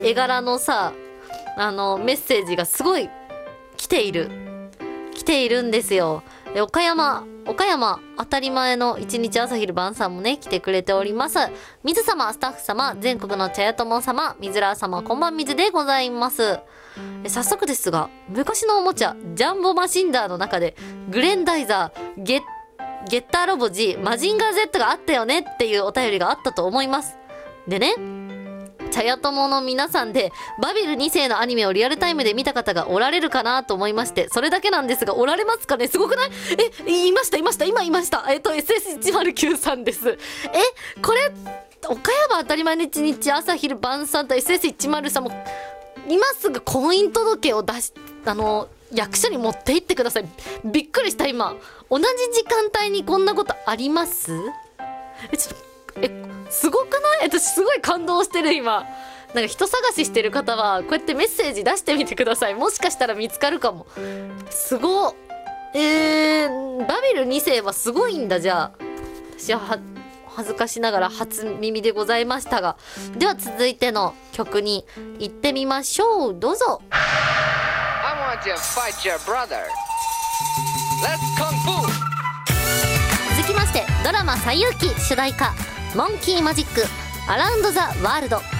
絵柄のさ、メッセージがすごい来ているんですよ。で、岡山、当たり前の一日朝昼晩さんもね、来てくれております。水様、スタッフ様、全国の茶屋友様、水らー様、こんばん水でございます。早速ですが、昔のおもちゃ、ジャンボマシンダーの中で、グレンダイザー、ゲッターロボ G、マジンガー Z があったよねっていうお便りがあったと思います。でね、茶屋友の皆さんでバビル2世のアニメをリアルタイムで見た方がおられるかなと思いまして、それだけなんですが、おられますかね？すごくない？いました今いました。SS109 さんです。これ岡山当たり前の一日朝昼晩さんと SS103 さんも今すぐ婚姻届を出し役所に持って行ってください。びっくりした。今同じ時間帯にこんなことあります？ちょっとすごくない？私すごい感動してる今。なんか人探ししてる方はこうやってメッセージ出してみてください。もしかしたら見つかるかも。すごっ。バビル2世はすごいんだ。じゃあ私は恥ずかしながら初耳でございましたが、では続いての曲に行ってみましょう。どうぞ。 I want to fight your brother. Let's kung fu. 続きましてドラマ「西遊記」主題歌モンキーマジックアラウンドザワールド。